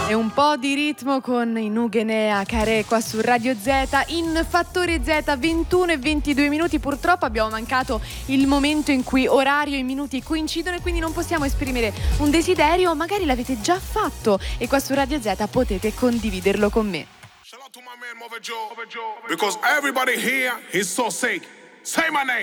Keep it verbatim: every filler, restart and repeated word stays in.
E un po' di ritmo con i Nugenea Care qua su Radio Z in Fattore Z, ventuno e ventidue minuti. Purtroppo abbiamo mancato il momento in cui orario e minuti coincidono e quindi non possiamo esprimere un desiderio, magari l'avete già fatto e qua su Radio Z potete condividerlo con me. Shout out to my man Mother Joe, because everybody here is so sick. Say my name.